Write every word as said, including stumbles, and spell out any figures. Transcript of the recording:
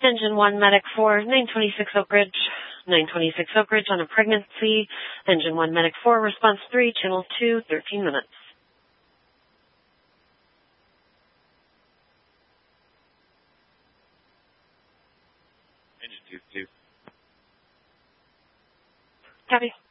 Engine one, Medic four, nine twenty-six Oak Ridge. nine twenty-six Oak Ridge on a pregnancy. Engine one, Medic four, response three, channel two, thirteen minutes. Engine two, two. Copy.